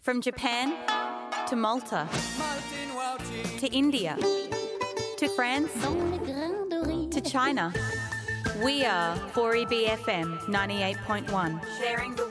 From Japan to Malta to India to France to China. We are 4EBFM 98.1. Sharing the